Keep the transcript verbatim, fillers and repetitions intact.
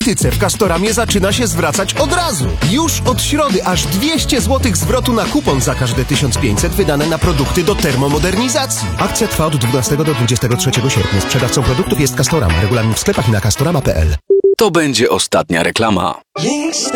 energetyce w Castoramie zaczyna się zwracać od razu. Już od środy aż dwieście złotych zwrotu na kupon za każde tysiąc pięćset wydane na produkty do termomodernizacji. Akcja trwa od dwunastego do dwudziestego trzeciego sierpnia. Sprzedawcą produktów jest Castorama. Regulamin w sklepach i na castorama kropka p l. To będzie ostatnia reklama.